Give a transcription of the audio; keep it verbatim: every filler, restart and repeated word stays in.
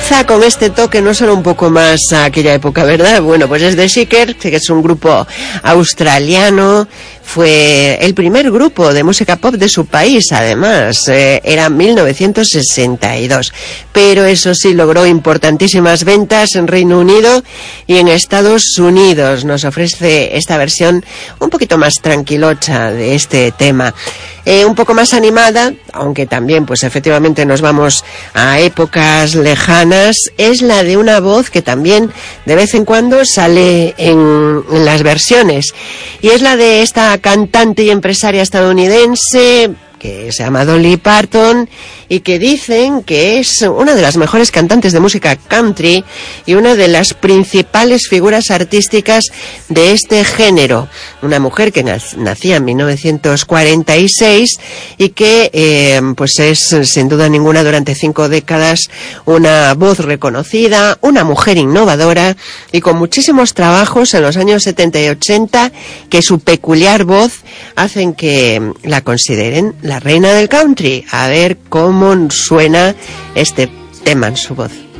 finaliza con este toque no solo un poco más a aquella época, ¿verdad? Bueno, pues es The Shakers, que es un grupo australiano. Fue el primer grupo de música pop de su país, además, eh, era mil novecientos sesenta y dos, pero eso sí, logró importantísimas ventas en Reino Unido y en Estados Unidos. Nos ofrece esta versión un poquito más tranquilocha de este tema, eh, un poco más animada, aunque también, pues efectivamente nos vamos a épocas lejanas. Es la de una voz que también de vez en cuando sale en, en las versiones, y es la de esta cantante y empresaria estadounidense que se llama Dolly Parton, y que dicen que es una de las mejores cantantes de música country y una de las principales figuras artísticas de este género. Una mujer que nacía en mil novecientos cuarenta y seis y que eh, pues es sin duda ninguna durante cinco décadas una voz reconocida, una mujer innovadora y con muchísimos trabajos en los años setenta y ochenta que su peculiar voz hacen que la consideren la reina del country. A ver cómo suena este tema en su voz.